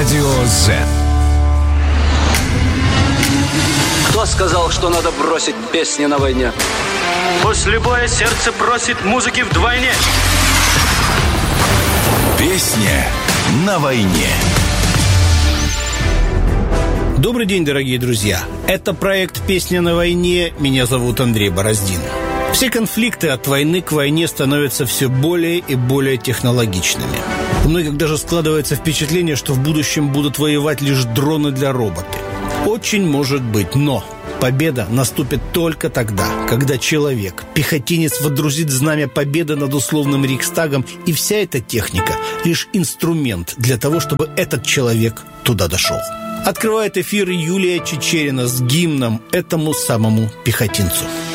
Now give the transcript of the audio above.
Радио Z. Кто сказал, что надо бросить песни на войне? После боя сердце просит музыки вдвойне. Песня на войне. Добрый день, дорогие друзья. Это проект «Песня на войне». Меня зовут Андрей Бороздин. Все конфликты от войны к войне становятся все более и более технологичными. У многих даже складывается впечатление, что в будущем будут воевать лишь дроны для роботов. Очень может быть, но победа наступит только тогда, когда человек, пехотинец, водрузит знамя победы над условным Рейхстагом, и вся эта техника – лишь инструмент для того, чтобы этот человек туда дошел. Открывает эфир Юлия Чичерина с гимном этому самому пехотинцу.